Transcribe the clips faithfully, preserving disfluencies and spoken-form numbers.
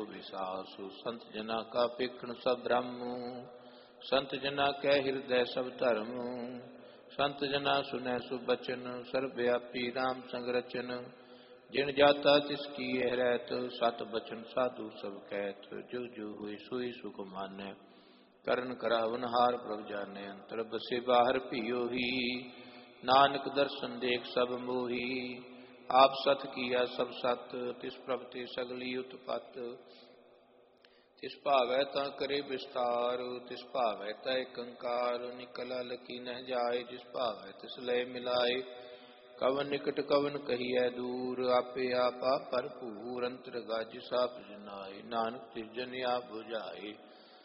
सो विसास। संत जना का पेखण सब ब्रह्म, संत जना कै हृदय सब धर्म। संत जना सुनै सुख बचन, सर्वव्यापी राम संग रचन। जिन जाता तिसकी यह रहत, सत बचन साधु सब कहत। जो जो हुई सोई सुख मानै, करन करावन हार प्रभ जाने। अंतर बसे बाहर पियो ही, नानक दर्शन देख सब मोही। आप सत किया सब सत, तिस प्रभ ते सगली उत्पत। तिस भावै ता करे विस्तार, तिस भावै ता कंकार। निकला लकी न जाए, जिस भावै तिस लय मिलाए। कवन निकट कवन कहिए दूर, आपे आपा भरपूर। अंतर गाज साप जनाए, नानक तिस जन आप बुझाए।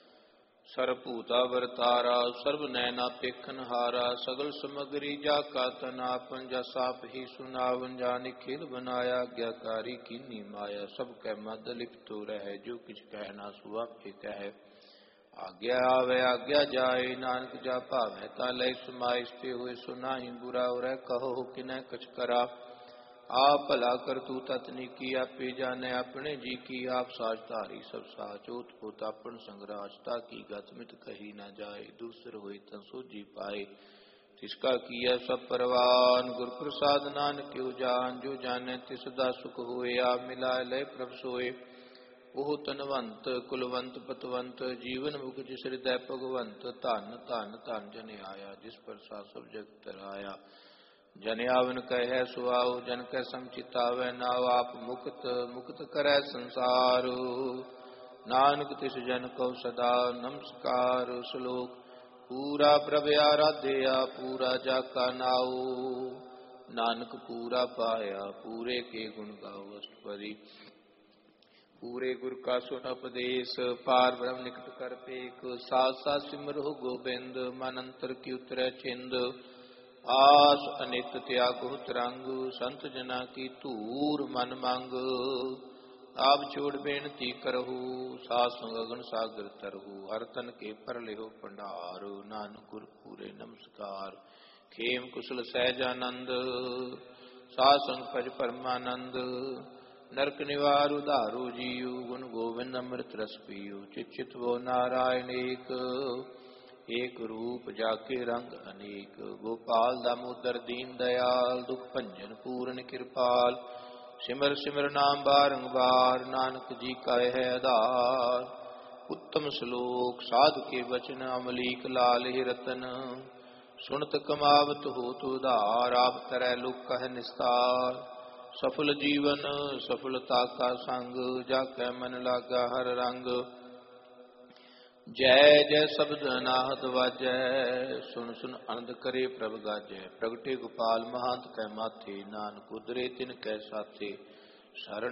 सरभूता वरतारा, सर्व नैना पेखन हारा। सगल समगरी जाका तना, आपन जा साप ही सुनावन। जानि खेल बनाया, आज्ञाकारी कीनी माया। सब कै मद लिप्तो रहे, जो किछ कह ना सो आपे कहे। आज्ञा आवे आज्ञा जाए, नानक जा भावै ता लय समाए। इसते हुए सुनाहि बुरा, उरै कहो किनै कछ करा। आप भला कर तू ततनी की, आपे जाने अपने जी की। आप साच धारी सब साच, ओत पोत आपन संगराज। ताकि गत मित कही न जाए, दूसर होई तं सोझी पाए। तिसका किया सब परवान, गुर प्रसाद नानक क्यों जान। जो जाने तिस दा सुख होए, आप मिलाए लय प्रभ सोए। ओह तनवंत कुलवंत पतवंत, जीवन मुख जिस हृदय भगवंत। धन धन धन जन आया, जिस प्रसाद सब जग तराया। जन आवन कहे सुआओ, जन कै संग चितावै नाव। आप मुक्त मुक्त करै संसार, नानक तिस जन को सदा नमस्कार। श्लोक पूरा प्रभ आराध्या, पूरा जाका नाओ। नानक पूरा पाया, पूरे के गुण गाओ। अष्टपदी। पूरे गुर का सुन उपदेश, पार ब्रह्म निकट कर पेख। साथ साथ सिमरहु गोबिंद, मन अंतर की उतरै छिंद। आस अनित त्यागु तरंग, संत जना की धूर मन मंग। आप छोड़ बेनती करहु, सास गगन सागर तरहु। हर तन के पर लेहो भंडार, नानक गुर पूरे नमस्कार। खेम कुशल सहजानंद, सास संग भज परमानंद। नरक निवार उधारो जीव, गुण गोविंद अमृत रस पियो। चित चित वो नारायण एक, एक रूप जाके रंग अनेक। गोपाल दामोदर दीन दयाल, दुख भंजन पूर्ण कृपाल। सिमर सिमर नाम बारंबार, नानक जी का है आधार। उत्तम श्लोक साधु के वचन, अमलीक लाल ही रतन। सुनत कमावत होत उधार, आप तरह लोक कह निस्तार। सफल जीवन सफलता का संग, जाकै मन लागा हर रंग। जय जय शब्द अनाहत वाजै, सुन सुन आनंद करे प्रभ गाजै। प्रगटे गोपाल महंत कै माथे, नानक उदरे तिन कै साथे। शरण